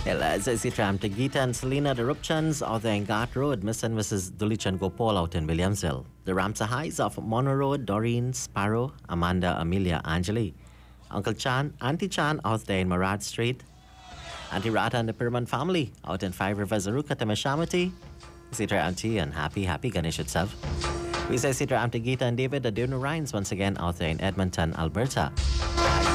Ela si Tram to Geeta and Selena the Rupchans out there in Ghat Road, Miss and Mrs. Dulichan Gopal out in Williamsville. The Ramsa Highs of Mono Road, Doreen, Sparrow, Amanda, Amelia, Angeli. Uncle Chan, Auntie Chan out there in Marad Street. Auntie Rata and the Pirman family out in Five Rivers, Aruka, Temeshamati. Sitra Auntie and happy Ganesh itself. We say Sitra Auntie Geeta and David, the Dunu Rhines once again out there in Edmonton, Alberta.